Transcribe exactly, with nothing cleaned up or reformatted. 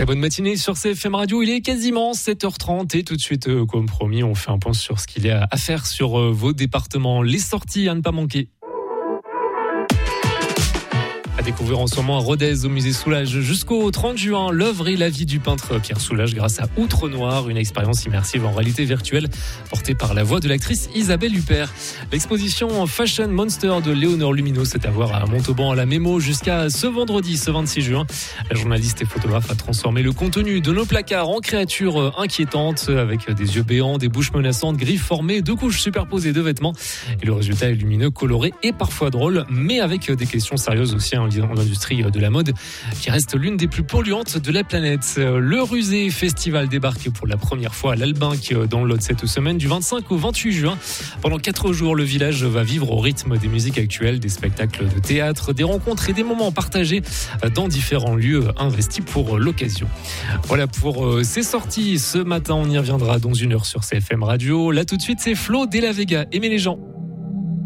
Très bonne matinée sur C F M Radio, il est quasiment sept heures trente et tout de suite, euh, comme promis, on fait un point sur ce qu'il y a à faire sur euh, vos départements, les sorties à ne pas manquer. À découvrir en ce moment à Rodez au musée Soulages jusqu'au trente juin, l'œuvre et la vie du peintre Pierre Soulages grâce à Outre Noir, une expérience immersive en réalité virtuelle portée par la voix de l'actrice Isabelle Huppert. L'exposition Fashion Monster de Léonore Lumineau est à voir à Montauban à la Mémo jusqu'à ce vendredi, ce vingt-six juin. La journaliste et photographe a transformé le contenu de nos placards en créatures inquiétantes avec des yeux béants, des bouches menaçantes, griffes formées, deux couches superposées de vêtements. Et le résultat est lumineux, coloré et parfois drôle, mais avec des questions sérieuses aussi en l'industrie de la mode qui reste l'une des plus polluantes de la planète. Le Rusé Festival débarque pour la première fois à l'Albinque dans le Lot cette semaine du vingt-cinq au vingt-huit juin. Pendant quatre jours, le village va vivre au rythme des musiques actuelles, des spectacles de théâtre, des rencontres et des moments partagés dans différents lieux investis pour l'occasion. Voilà pour ces sorties ce matin. On y reviendra dans une heure sur C F M Radio. Là tout de suite, c'est Flo de la Vega. Aimez les gens.